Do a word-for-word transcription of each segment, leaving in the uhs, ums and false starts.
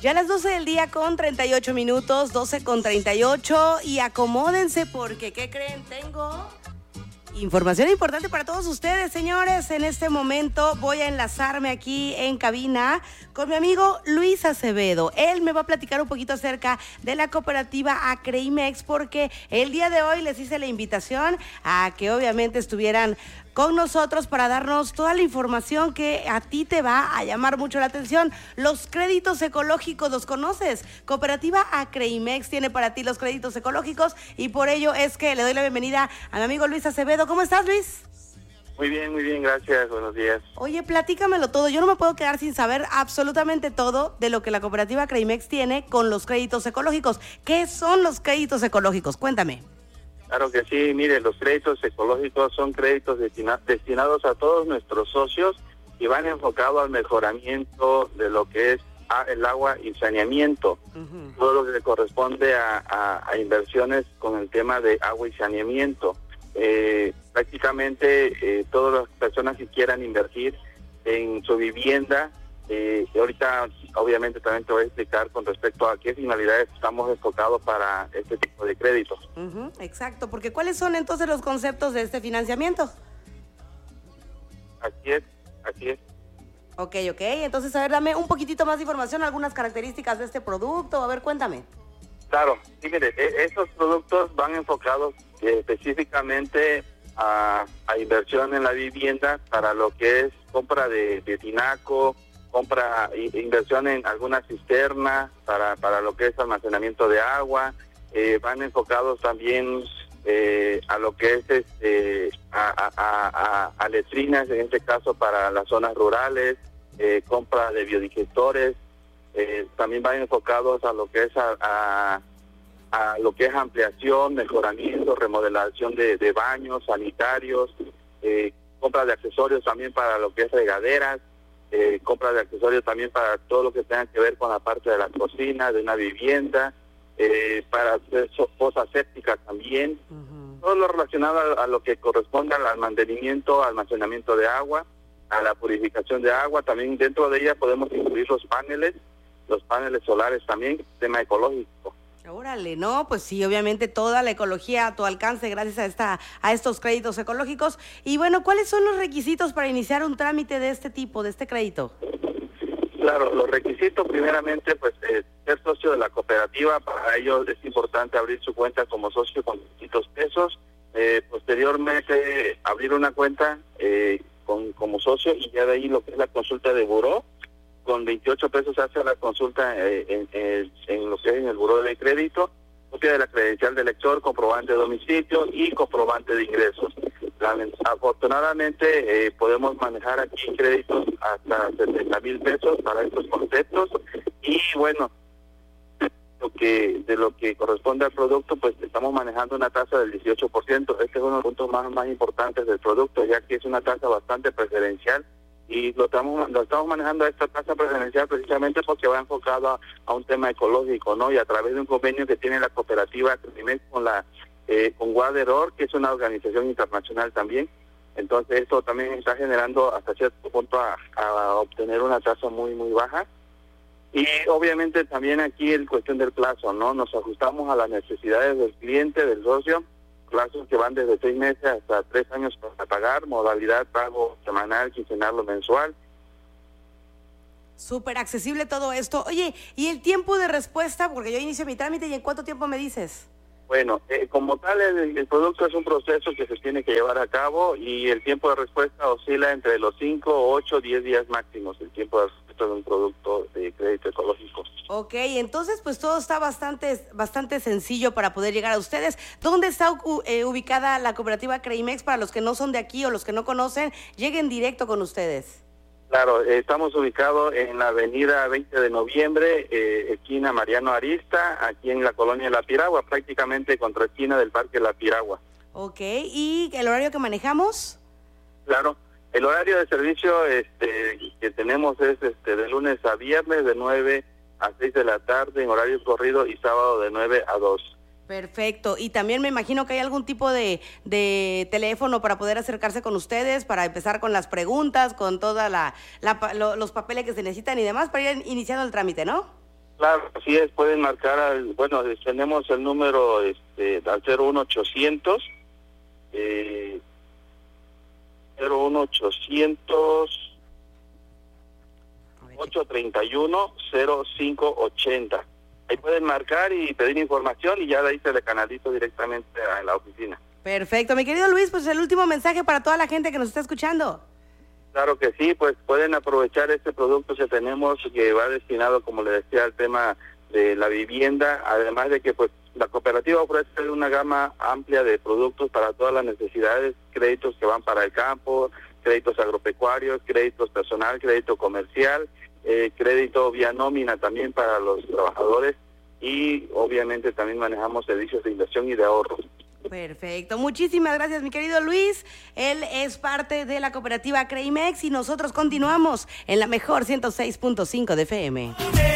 Ya a las doce del día con treinta y ocho minutos, doce con treinta y ocho, y acomódense porque, ¿qué creen? Tengo información importante para todos ustedes, señores. En este momento voy a enlazarme aquí en cabina con mi amigo Luis Acevedo. Él me va a platicar un poquito acerca de la cooperativa Acreimex, porque el día de hoy les hice la invitación a que obviamente estuvieran con nosotros para darnos toda la información que a ti te va a llamar mucho la atención. Los créditos ecológicos, ¿los conoces? Cooperativa Acreimex tiene para ti los créditos ecológicos y por ello es que le doy la bienvenida a mi amigo Luis Acevedo. ¿Cómo estás, Luis? Muy bien, muy bien, gracias, buenos días. Oye, platícamelo todo. Yo no me puedo quedar sin saber absolutamente todo de lo que la cooperativa Acreimex tiene con los créditos ecológicos. ¿Qué son los créditos ecológicos? Cuéntame. Claro que sí, mire, los créditos ecológicos son créditos destina, destinados a todos nuestros socios y van enfocados al mejoramiento de lo que es el agua y saneamiento, uh-huh. Todo lo que corresponde a, a, a inversiones con el tema de agua y saneamiento. Eh, prácticamente eh, todas las personas que quieran invertir en su vivienda, eh, y ahorita obviamente también te voy a explicar con respecto a qué finalidades estamos enfocados para este tipo de créditos. Uh-huh, exacto, porque ¿cuáles son entonces los conceptos de este financiamiento? Así es, así es. Ok, ok, entonces a ver, dame un poquitito más de información, algunas características de este producto, a ver, cuéntame. Claro, sí, mire, estos productos van enfocados eh, específicamente a, a inversión en la vivienda para lo que es compra de, de tinaco, compra, inversión en alguna cisterna para, para lo que es almacenamiento de agua, eh, van enfocados también eh, a lo que es este, a, a, a, a letrinas, en este caso para las zonas rurales, eh, compra de biodigestores, eh, también van enfocados a lo que es a, a, a lo que es ampliación, mejoramiento, remodelación de, de baños sanitarios, eh, compra de accesorios también para lo que es regaderas, Eh, compra de accesorios también para todo lo que tenga que ver con la parte de la cocina, de una vivienda, eh, para hacer fosas sépticas también, uh-huh. Todo lo relacionado a, a lo que corresponde al mantenimiento, almacenamiento de agua, a la purificación de agua. También dentro de ella podemos incluir los paneles, los paneles solares también, tema ecológico. Órale, no, pues sí, obviamente toda la ecología a tu alcance gracias a esta a estos créditos ecológicos. Y bueno, ¿cuáles son los requisitos para iniciar un trámite de este tipo, de este crédito? Claro, los requisitos primeramente, pues eh, ser socio de la cooperativa. Para ello es importante abrir su cuenta como socio con quinientos pesos. Eh, posteriormente abrir una cuenta eh, con como socio y ya de ahí lo que es la consulta de buró. Con veintiocho pesos se hace la consulta eh, en, en, en lo que es en el buró de crédito, copia de la credencial del lector, comprobante de domicilio y comprobante de ingresos. La, afortunadamente eh, podemos manejar aquí créditos hasta setenta mil pesos para estos conceptos y bueno, lo que de lo que corresponde al producto, pues estamos manejando una tasa del dieciocho por ciento. Este es uno de los puntos más, más importantes del producto, ya que es una tasa bastante preferencial. Y lo estamos, lo estamos manejando a esta tasa preferencial precisamente porque va enfocado a, a un tema ecológico, ¿no? Y a través de un convenio que tiene la cooperativa Acreimex con la eh, con Wateror, que es una organización internacional también. Entonces esto también está generando hasta cierto punto a, a obtener una tasa muy muy baja. Y obviamente también aquí en cuestión del plazo, ¿no? Nos ajustamos a las necesidades del cliente, del socio. Plazos que van desde seis meses hasta tres años para pagar, modalidad pago semanal, quincenal o mensual. Súper accesible todo esto. Oye, ¿y el tiempo de respuesta? Porque yo inicio mi trámite y ¿en cuánto tiempo me dices? Bueno, eh, como tal el, el producto es un proceso que se tiene que llevar a cabo y el tiempo de respuesta oscila entre los cinco, ocho, diez días máximos, el tiempo de respuesta de un producto de crédito ecológico. Ok, entonces pues todo está bastante bastante sencillo para poder llegar a ustedes. ¿Dónde está eh, ubicada la cooperativa Acreimex? Para los que no son de aquí o los que no conocen, lleguen directo con ustedes. Claro, eh, estamos ubicados en la avenida veinte de noviembre, eh, esquina Mariano Arista, aquí en la colonia La Piragua, prácticamente contra esquina del Parque La Piragua. Ok, ¿y el horario que manejamos? Claro, el horario de servicio este, que tenemos es este, de lunes a viernes de nueve a seis de la tarde en horario corrido y sábado de nueve a dos. Perfecto, y también me imagino que hay algún tipo de, de teléfono para poder acercarse con ustedes, para empezar con las preguntas, con toda la, la lo, los papeles que se necesitan y demás, para ir iniciando el trámite, ¿no? Claro, así es, pueden marcar, al, bueno, tenemos el número este, al cero uno ochocientos, eh, cero uno ochocientos, ochocientos treinta y uno, cero cinco ochenta. Ahí pueden marcar y pedir información y ya de ahí se le canalizo directamente a la oficina. Perfecto, mi querido Luis, pues el último mensaje para toda la gente que nos está escuchando. Claro que sí, pues pueden aprovechar este producto que tenemos que va destinado, como le decía, al tema de la vivienda, además de que pues la cooperativa ofrece una gama amplia de productos para todas las necesidades, créditos que van para el campo, créditos agropecuarios, créditos personal, crédito comercial, eh, crédito vía nómina también para los trabajadores y obviamente también manejamos servicios de inversión y de ahorro. Perfecto, muchísimas gracias mi querido Luis, él es parte de la cooperativa Creimex y nosotros continuamos en la mejor ciento seis punto cinco de F M.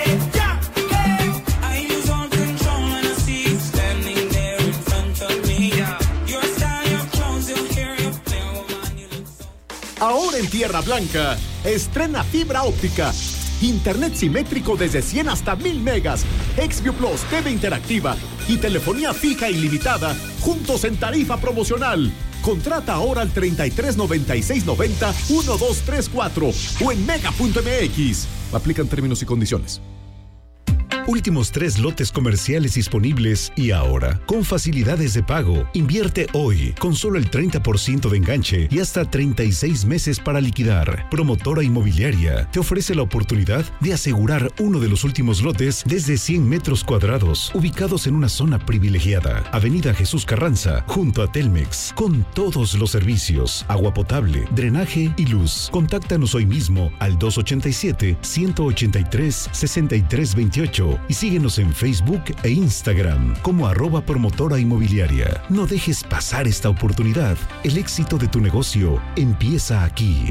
Ahora en Tierra Blanca, estrena fibra óptica. Internet simétrico desde cien hasta mil megas, Xview Plus T V interactiva y telefonía fija ilimitada, juntos en tarifa promocional. Contrata ahora al treinta y tres noventa y seis noventa doce treinta y cuatro o en mega punto m x. Aplican términos y condiciones. Últimos tres lotes comerciales disponibles y ahora, con facilidades de pago, invierte hoy con solo el treinta por ciento de enganche y hasta treinta y seis meses para liquidar. Promotora Inmobiliaria te ofrece la oportunidad de asegurar uno de los últimos lotes desde cien metros cuadrados, ubicados en una zona privilegiada. Avenida Jesús Carranza, junto a Telmex, con todos los servicios, agua potable, drenaje y luz. Contáctanos hoy mismo al dos ochenta y siete, ciento ochenta y tres, sesenta y tres veintiocho y síguenos en Facebook e Instagram como arroba promotora inmobiliaria. No dejes pasar esta oportunidad. El éxito de tu negocio empieza aquí.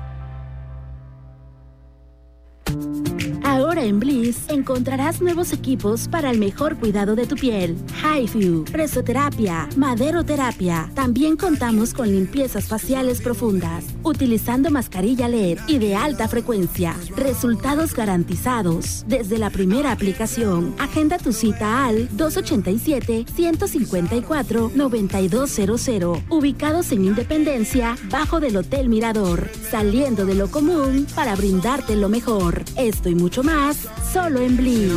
Ahora en Bliss encontrarás nuevos equipos para el mejor cuidado de tu piel. HiFu, presoterapia, maderoterapia. También contamos con limpiezas faciales profundas, utilizando mascarilla L E D y de alta frecuencia. Resultados garantizados desde la primera aplicación. Agenda tu cita al dos ochenta y siete, ciento cincuenta y cuatro, noventa y dos cero cero. Ubicados en Independencia, bajo del Hotel Mirador. Saliendo de lo común para brindarte lo mejor. Esto y mucho más, solo en Bliss.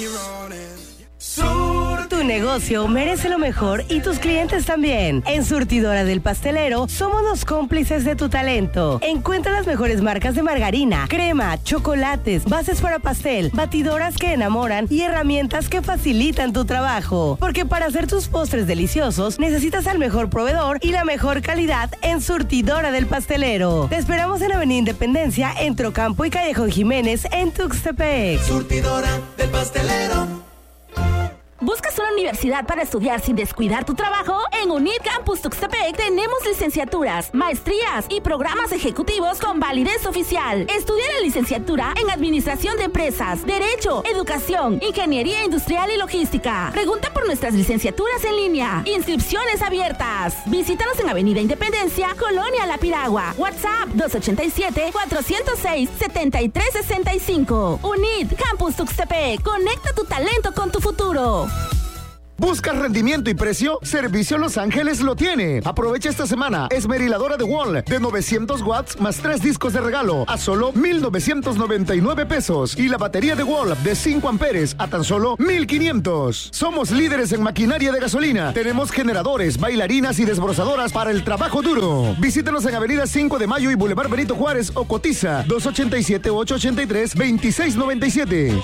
Tu negocio merece lo mejor y tus clientes también. En Surtidora del Pastelero somos los cómplices de tu talento. Encuentra las mejores marcas de margarina, crema, chocolates, bases para pastel, batidoras que enamoran y herramientas que facilitan tu trabajo. Porque para hacer tus postres deliciosos necesitas al mejor proveedor y la mejor calidad en Surtidora del Pastelero. Te esperamos en Avenida Independencia, entre Ocampo y Callejón Jiménez en Tuxtepec. Surtidora del Pastelero. ¿Buscas una universidad para estudiar sin descuidar tu trabajo? En UNIT Campus Tuxtepec tenemos licenciaturas, maestrías y programas ejecutivos con validez oficial. Estudia la licenciatura en Administración de Empresas, Derecho, Educación, Ingeniería Industrial y Logística. Pregunta por nuestras licenciaturas en línea. Inscripciones abiertas. Visítanos en Avenida Independencia, Colonia La Piragua. WhatsApp dos ochenta y siete, cuatrocientos seis, setenta y tres sesenta y cinco. UNIT Campus Tuxtepec. Conecta tu talento con tu futuro. ¿Buscas rendimiento y precio? Servicio Los Ángeles lo tiene. Aprovecha esta semana. Esmeriladora de Wall de novecientos watts más tres discos de regalo a solo mil novecientos noventa y nueve pesos. Y la batería de Wall de cinco amperes a tan solo mil quinientos. Somos líderes en maquinaria de gasolina. Tenemos generadores, bailarinas y desbrozadoras para el trabajo duro. Visítanos en Avenida cinco de Mayo y Boulevard Benito Juárez o cotiza dos ochenta y siete, ocho ochenta y tres, veintiséis noventa y siete.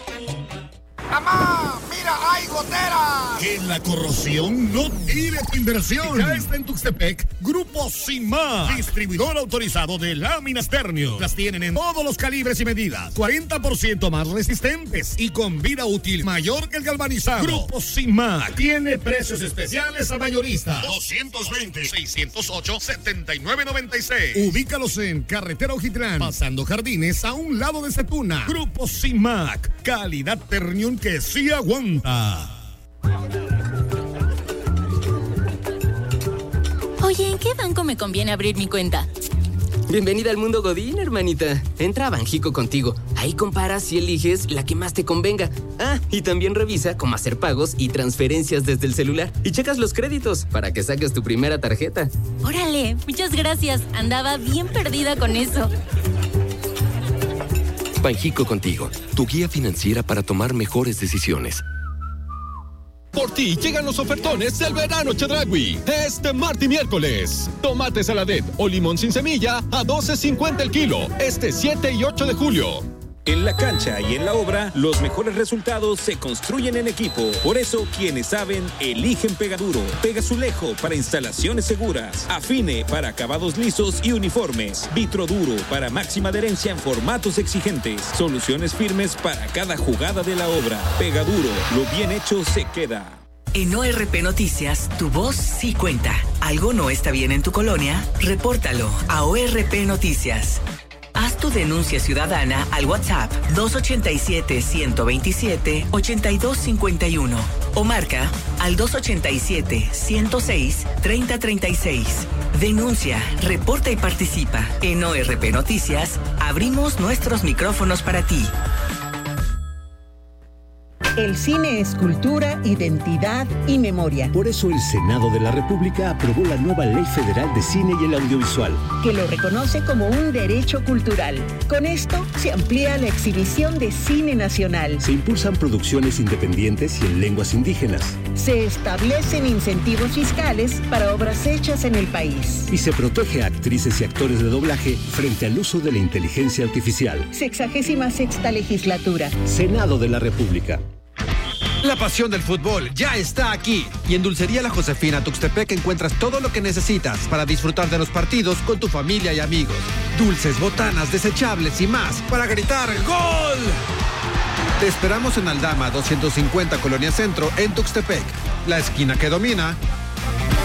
¡Mamá! ¡Mira, hay goteras! Que la corrosión no tire tu inversión. Ya está en Tuxtepec Grupo Simá, distribuidor autorizado de láminas Ternium. Las tienen en todos los calibres y medidas, cuarenta por ciento más resistentes y con vida útil mayor que el galvanizado. Grupo Simá tiene precios especiales a mayorista. doscientos veinte, seiscientos ocho, setenta y nueve noventa y seis. Ubícalos en Carretera Ojitlán, pasando Jardines a un lado de Setuna. Grupo Simac, calidad Ternium que sí aguanta. Oye, ¿en qué banco me conviene abrir mi cuenta? Bienvenida al mundo Godín, hermanita. Entra a Banjico Contigo. Ahí comparas y eliges la que más te convenga. Ah, y también revisa cómo hacer pagos y transferencias desde el celular. Y checas los créditos para que saques tu primera tarjeta. Órale, muchas gracias. Andaba bien perdida con eso. Banjico Contigo, tu guía financiera para tomar mejores decisiones. Por ti llegan los ofertones del verano Chedraui. Este martes y miércoles. Tomate saladet o limón sin semilla a doce cincuenta el kilo. Este siete y ocho de julio. En la cancha y en la obra, los mejores resultados se construyen en equipo. Por eso, quienes saben, eligen Pegaduro. Pegazulejo para instalaciones seguras. Afine para acabados lisos y uniformes. Vitroduro para máxima adherencia en formatos exigentes. Soluciones firmes para cada jugada de la obra. Pegaduro, lo bien hecho se queda. En O R P Noticias, tu voz sí cuenta. ¿Algo no está bien en tu colonia? Repórtalo a O R P Noticias. Haz tu denuncia ciudadana al WhatsApp dos ochenta y siete, ciento veintisiete, ochenta y dos cincuenta y uno o marca al dos ochenta y siete, ciento seis, treinta treinta y seis. Denuncia, reporta y participa. En O R P Noticias, abrimos nuestros micrófonos para ti. El cine es cultura, identidad y memoria. Por eso el Senado de la República aprobó la nueva Ley Federal de Cine y el Audiovisual, que lo reconoce como un derecho cultural. Con esto se amplía la exhibición de cine nacional. Se impulsan producciones independientes y en lenguas indígenas. Se establecen incentivos fiscales para obras hechas en el país. Y se protege a actrices y actores de doblaje frente al uso de la inteligencia artificial. Sexagésima sexta legislatura. Senado de la República. La pasión del fútbol ya está aquí. Y en Dulcería La Josefina Tuxtepec encuentras todo lo que necesitas para disfrutar de los partidos con tu familia y amigos. Dulces, botanas, desechables y más para gritar ¡Gol! Te esperamos en Aldama doscientos cincuenta Colonia Centro en Tuxtepec, la esquina que domina